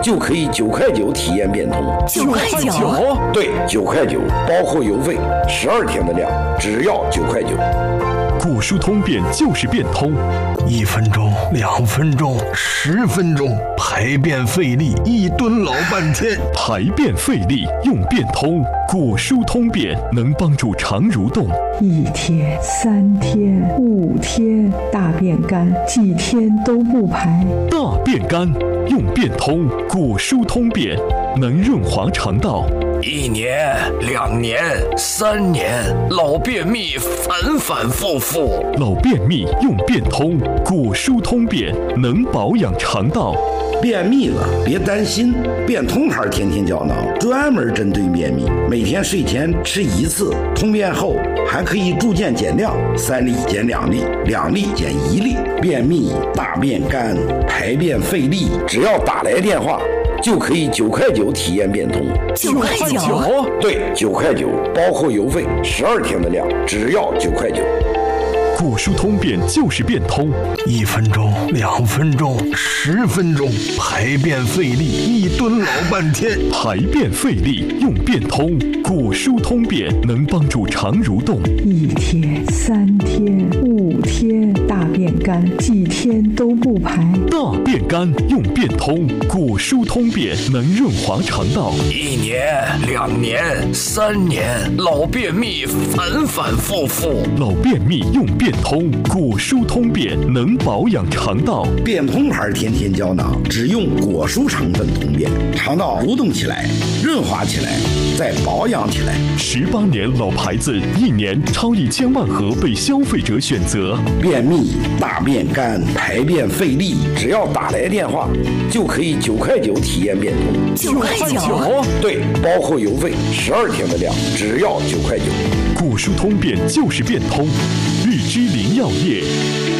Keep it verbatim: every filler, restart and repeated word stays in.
就可以九块九体验变通。 九块九？ 对，九块九，包括邮费，十二天的量，只要九块九。 果蔬通便就是变通， 一分钟、两分钟、十分钟，排便费力，一蹲老半天。 排便费力用变通，果蔬通便能帮助肠蠕动。 一天、三天、五天，大便干，几天都不排。 大便干用变通，果蔬通便能润滑肠道。 一年、两年、三年，老便秘反反复复。 老便秘用变通，果蔬通便能保养肠道。 便秘了别担心，变通牌天天胶囊专门针对便秘，每天睡前吃一次，通便后还可以逐渐减量，三粒减两粒，两粒减一粒。便秘、大便干、排便费力，只要打来电话就可以九块九体验变通。 九块九？ 对，九块九，包括邮费，十二天的量，只要九块九。 果蔬通便就是变通， 一分钟、两分钟、十分钟，排便费力，一蹲老半天。 排便费力用变通，果蔬通便能帮助肠蠕动。 一天、三天、五天，大便干，几天都不排。 大便干用变通，果蔬通便能润滑肠道。 一年、两年、三年，老便秘反反复复。 老便秘用变通，果蔬通便能保养肠道。 变通牌天天胶囊只用果蔬成分通便，肠道蠕动起来，润滑起来，再保养起来。 十八年老牌子，一年超一千万盒被消费者选择。 便秘、大便干、排便费力，只要打来电话就可以九块九体验变通。 九块九？ 对，包括邮费，十二天的量，只要九块九。 果蔬通便就是变通，日之林药业。